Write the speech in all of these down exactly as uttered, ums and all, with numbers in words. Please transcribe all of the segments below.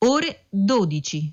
ore dodici.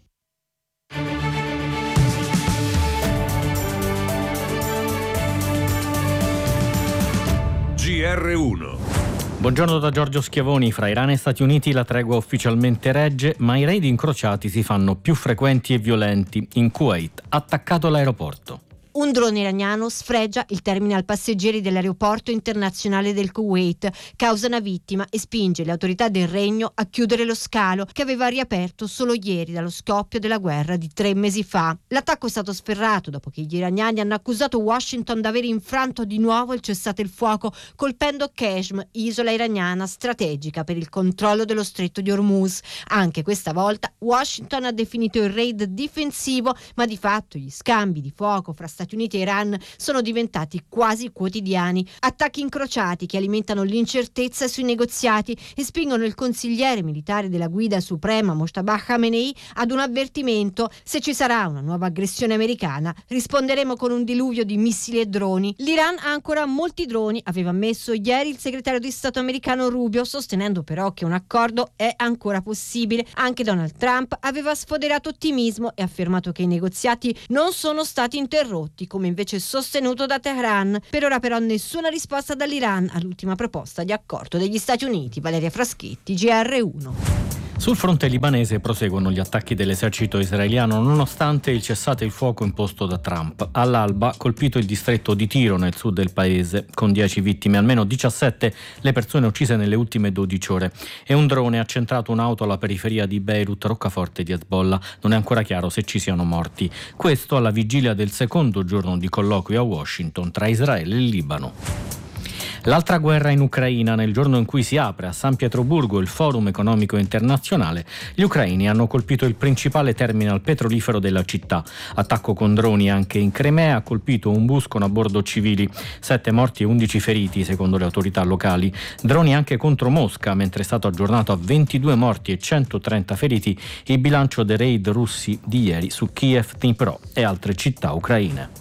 G R uno. Buongiorno da Giorgio Schiavoni. Fra Iran e Stati Uniti la tregua ufficialmente regge, ma i raid incrociati si fanno più frequenti e violenti. In Kuwait, attaccato l'aeroporto. Un drone iraniano sfregia il terminal passeggeri dell'aeroporto internazionale del Kuwait, causa una vittima e spinge le autorità del regno a chiudere lo scalo che aveva riaperto solo ieri dallo scoppio della guerra di tre mesi fa. L'attacco è stato sferrato dopo che gli iraniani hanno accusato Washington di aver infranto di nuovo il cessate il fuoco, colpendo Qeshm, isola iraniana strategica per il controllo dello stretto di Hormuz. Anche questa volta Washington ha definito il raid difensivo, ma di fatto gli scambi di fuoco fra Stati Uniti e Iran sono diventati quasi quotidiani. Attacchi incrociati che alimentano l'incertezza sui negoziati e spingono il consigliere militare della guida suprema Mojtaba Khamenei ad un avvertimento: se ci sarà una nuova aggressione americana risponderemo con un diluvio di missili e droni. L'Iran ha ancora molti droni, aveva ammesso ieri il segretario di Stato americano Rubio, sostenendo però che un accordo è ancora possibile. Anche Donald Trump aveva sfoderato ottimismo e affermato che i negoziati non sono stati interrotti, come invece sostenuto da Teheran. Per ora però nessuna risposta dall'Iran all'ultima proposta di accordo degli Stati Uniti. Valeria Fraschetti, G R uno. Sul fronte libanese proseguono gli attacchi dell'esercito israeliano nonostante il cessate il fuoco imposto da Trump. All'alba colpito il distretto di Tiro nel sud del paese, con dieci vittime, almeno diciassette le persone uccise nelle ultime dodici ore. E un drone ha centrato un'auto alla periferia di Beirut, roccaforte di Hezbollah. Non è ancora chiaro se ci siano morti. Questo alla vigilia del secondo giorno di colloqui a Washington tra Israele e il Libano. L'altra guerra in Ucraina. Nel giorno in cui si apre a San Pietroburgo il Forum economico internazionale, gli ucraini hanno colpito il principale terminal petrolifero della città. Attacco con droni anche in Crimea, ha colpito un bus con a bordo civili. Sette morti e undici feriti secondo le autorità locali. Droni anche contro Mosca, mentre è stato aggiornato a ventidue morti e centotrenta feriti il bilancio dei raid russi di ieri su Kiev, Dnipro e altre città ucraine.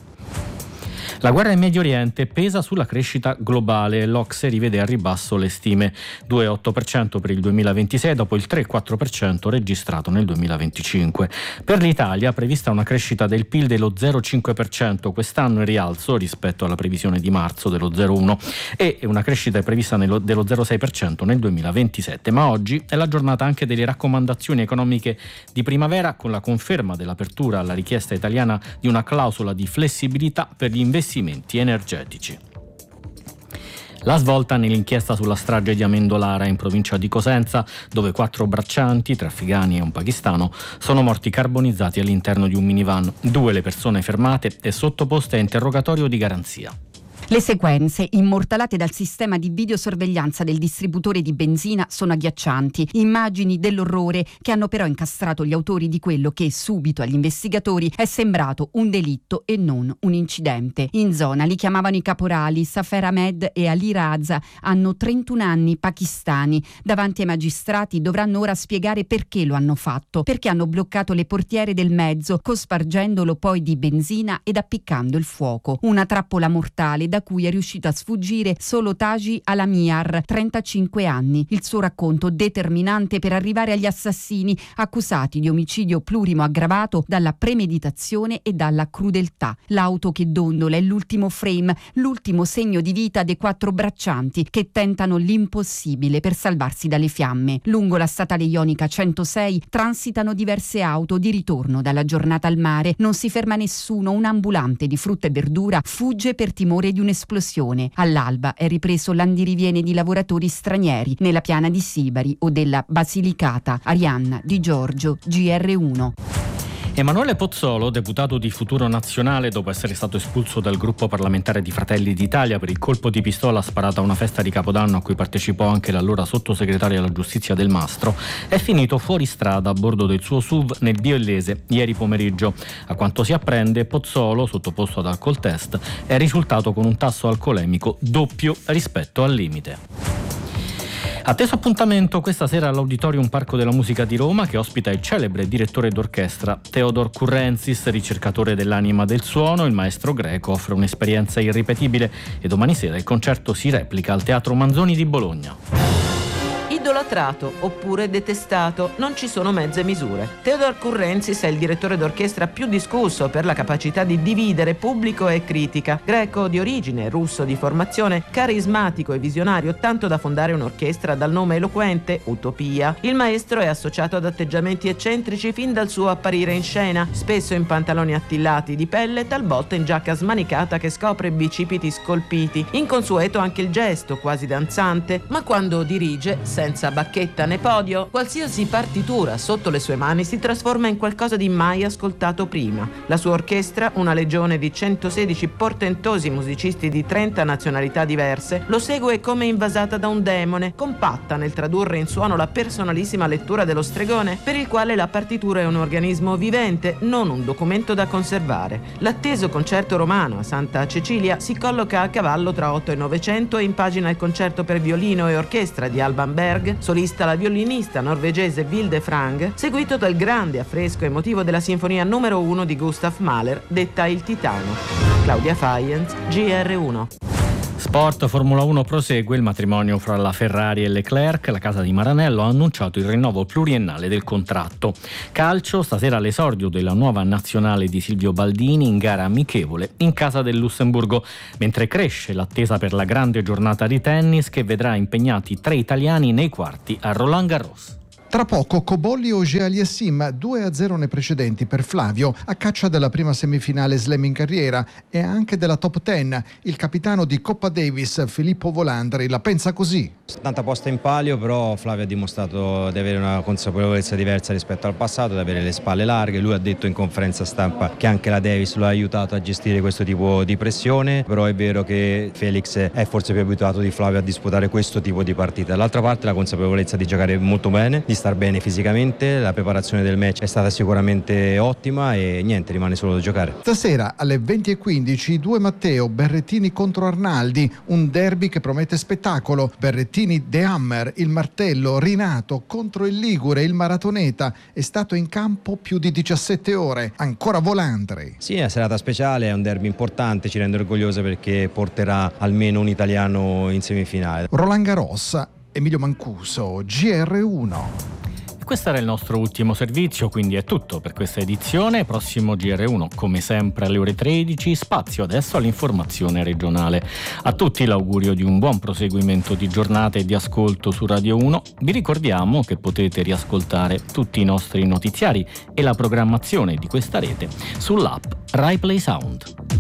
La guerra in Medio Oriente pesa sulla crescita globale. L'Ocse rivede a ribasso le stime, due virgola otto per cento per il duemilaventisei dopo il tre virgola quattro per cento registrato nel duemilaventicinque. Per l'Italia è prevista una crescita del P I L dello zero virgola cinque per cento quest'anno, in rialzo rispetto alla previsione di marzo dello zero virgola uno per cento, e una crescita prevista nello, dello zero virgola sei per cento nel duemilaventisette. Ma oggi è la giornata anche delle raccomandazioni economiche di primavera, con la conferma dell'apertura alla richiesta italiana di una clausola di flessibilità per gli investimenti energetici. La svolta nell'inchiesta sulla strage di Amendolara in provincia di Cosenza, dove quattro braccianti, tre afghani e un pakistano, sono morti carbonizzati all'interno di un minivan. Due le persone fermate e sottoposte a interrogatorio di garanzia. Le sequenze, immortalate dal sistema di videosorveglianza del distributore di benzina, sono agghiaccianti. Immagini dell'orrore che hanno però incastrato gli autori di quello che subito agli investigatori è sembrato un delitto e non un incidente. In zona li chiamavano i caporali Safer Ahmed e Ali Raza. Hanno trentuno anni, pakistani. Davanti ai magistrati dovranno ora spiegare perché lo hanno fatto. Perché hanno bloccato le portiere del mezzo, cospargendolo poi di benzina ed appiccando il fuoco. Una trappola mortale da cui è riuscito a sfuggire solo Taji Alamiar, trentacinque anni. Il suo racconto determinante per arrivare agli assassini accusati di omicidio plurimo aggravato dalla premeditazione e dalla crudeltà. L'auto che dondola è l'ultimo frame, l'ultimo segno di vita dei quattro braccianti che tentano l'impossibile per salvarsi dalle fiamme. Lungo la statale ionica centosei transitano diverse auto di ritorno dalla giornata al mare. Non si ferma nessuno, un ambulante di frutta e verdura fugge per timore di un'esplosione. All'alba è ripreso l'andiriviene di lavoratori stranieri nella piana di Sibari o della Basilicata. Arianna Di Giorgio, G R uno. Emanuele Pozzolo, deputato di Futuro Nazionale, dopo essere stato espulso dal gruppo parlamentare di Fratelli d'Italia per il colpo di pistola sparato a una festa di Capodanno a cui partecipò anche l'allora sottosegretario alla giustizia Del Mastro, è finito fuori strada a bordo del suo S U V nel Biellese ieri pomeriggio. A quanto si apprende, Pozzolo, sottoposto ad alcol test, è risultato con un tasso alcolemico doppio rispetto al limite. Atteso appuntamento questa sera all'Auditorium Parco della Musica di Roma, che ospita il celebre direttore d'orchestra Theodor Currenzis, ricercatore dell'anima del suono. Il maestro greco offre un'esperienza irripetibile e domani sera il concerto si replica al Teatro Manzoni di Bologna. idolatrato oppure detestato, non ci sono mezze misure. Theodor Currenzis è il direttore d'orchestra più discusso per la capacità di dividere pubblico e critica. Greco di origine, russo di formazione, carismatico e visionario tanto da fondare un'orchestra dal nome eloquente Utopia, il maestro è associato ad atteggiamenti eccentrici fin dal suo apparire in scena, spesso in pantaloni attillati di pelle, talvolta in giacca smanicata che scopre i bicipiti scolpiti. Inconsueto anche il gesto, quasi danzante, ma quando dirige, senza bacchetta né podio, qualsiasi partitura sotto le sue mani si trasforma in qualcosa di mai ascoltato prima. La sua orchestra, una legione di centosedici portentosi musicisti di trenta nazionalità diverse, lo segue come invasata da un demone, compatta nel tradurre in suono la personalissima lettura dello stregone, per il quale la partitura è un organismo vivente, non un documento da conservare. L'atteso concerto romano a Santa Cecilia si colloca a cavallo tra otto e novecento e impagina il concerto per violino e orchestra di Alban Berg, solista la violinista norvegese Vilde Frang, seguito dal grande affresco emotivo della sinfonia numero uno di Gustav Mahler, detta Il Titano. Claudia Faienz, G R uno. Sport, Formula uno prosegue il matrimonio fra la Ferrari e Leclerc. La casa di Maranello ha annunciato il rinnovo pluriennale del contratto. Calcio, stasera l'esordio della nuova nazionale di Silvio Baldini in gara amichevole in casa del Lussemburgo, mentre cresce l'attesa per la grande giornata di tennis che vedrà impegnati tre italiani nei quarti a Roland Garros. Tra poco Cobolli o Aliassim, due a zero nei precedenti per Flavio, a caccia della prima semifinale slam in carriera e anche della top ten. Il capitano di Coppa Davis, Filippo Volandri, la pensa così. Tanta posta in palio, però Flavio ha dimostrato di avere una consapevolezza diversa rispetto al passato, di avere le spalle larghe. Lui ha detto in conferenza stampa che anche la Davis lo ha aiutato a gestire questo tipo di pressione, però è vero che Felix è forse più abituato di Flavio a disputare questo tipo di partita. Dall'altra parte la consapevolezza di giocare molto bene, di star bene fisicamente, la preparazione del match è stata sicuramente ottima e niente, rimane solo da giocare. Stasera alle venti e quindici due Matteo, Berrettini contro Arnaldi, un derby che promette spettacolo. Berrettini De Hammer, il martello, Rinato contro il Ligure, il maratoneta, è stato in campo più di diciassette ore. Ancora Volandri. Sì, è una serata speciale, è un derby importante, ci rende orgogliosi perché porterà almeno un italiano in semifinale. Roland Garros, Emilio Mancuso, G R uno. Questo era il nostro ultimo servizio, quindi è tutto per questa edizione. Prossimo G R uno come sempre alle ore tredici, spazio adesso all'informazione regionale. A tutti l'augurio di un buon proseguimento di giornata e di ascolto su Radio uno. Vi ricordiamo che potete riascoltare tutti i nostri notiziari e la programmazione di questa rete sull'app Rai Play Sound.